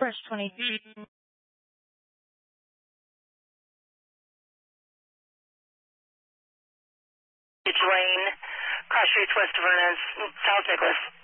Fresh 20. It's Lane, cross streets west of Vernon, South Nicholas.